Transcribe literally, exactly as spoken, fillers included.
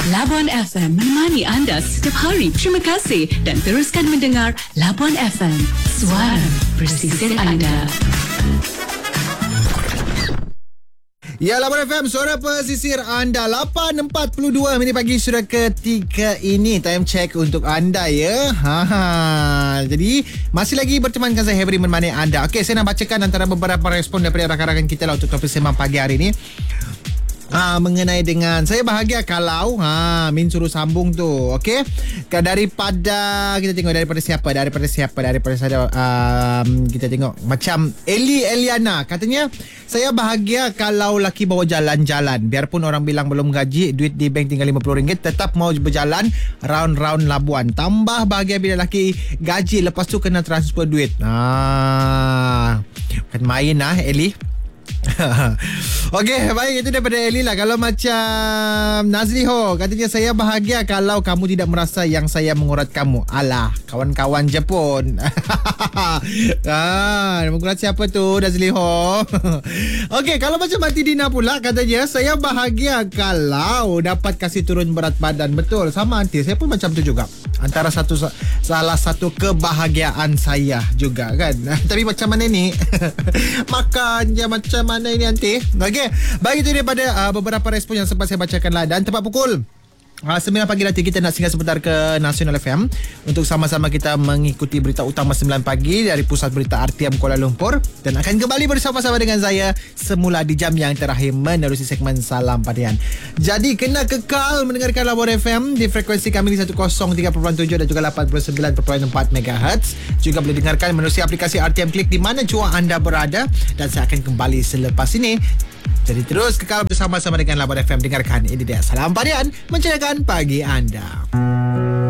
Labuan F M menemani anda setiap hari. Terima kasih dan teruskan mendengar Labuan F M, suara pesisir anda. Ya, Labuan F M, suara pesisir anda. Lapan empat puluh dua minit pagi sudah ketika ini. Time check untuk anda ya. Ha, ha. Jadi masih lagi bertemankan saya Hebri menemani anda. Okey, saya nak bacakan antara beberapa respon daripada rakan-rakan kita lah untuk topik sembang pagi hari ini. Ha, mengenai dengan saya bahagia kalau ha Min suruh sambung tu. Okey, daripada kita tengok daripada siapa daripada siapa daripada saya um, kita tengok macam Eli Eliana katanya, saya bahagia kalau laki bawa jalan-jalan biarpun orang bilang belum gaji, duit di bank tinggal lima puluh ringgit, tetap mau berjalan round-round Labuan. Tambah bahagia bila laki gaji, lepas tu kena transfer duit. Ah, kan main lah Eli. Okey, baik, itu daripada Eli lah. Kalau macam Nazliho katanya, saya bahagia kalau kamu tidak merasa yang saya mengurat kamu. Alah, kawan-kawan je pun. Ah, mengurat siapa tu Nazliho? Okey, kalau macam Mati Dina pula katanya, saya bahagia kalau dapat kasih turun berat badan. Betul, sama Aunty, saya pun macam tu juga. Antara satu salah satu kebahagiaan saya juga kan. Tapi macam mana ni? Makan je macam mana ini nanti. Okey, baik, itu daripada uh, beberapa respon yang sempat saya bacakan lah. Dan tepat pukul uh, sembilan pagi nanti kita nak singgah sebentar ke Nasional F M untuk sama-sama kita mengikuti berita utama sembilan pagi dari Pusat Berita R T M Kuala Lumpur, dan akan kembali bersama-sama dengan saya semula di jam yang terakhir menerusi segmen Salam Padian. Jadi kena kekal mendengarkan Labuan F M di frekuensi kami di seratus tiga perpuluhan tujuh dan juga lapan puluh sembilan perpuluhan empat megahertz. Juga boleh dengarkan menerusi aplikasi R T M Click di mana jua anda berada, dan saya akan kembali selepas ini. Jadi terus kekal bersama-sama dengan Labuan F M. Dengarkan ini dia Salam Padian, mencerahkan pagi anda.